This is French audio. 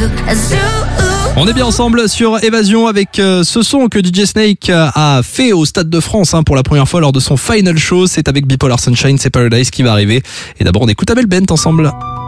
On est bien ensemble sur Évasion avec ce son que DJ Snake a fait au Stade de France pour la première fois lors de son final show. C'est avec Bipolar Sunshine, c'est Paradise qui va arriver. Et d'abord on écoute Abel Bent ensemble.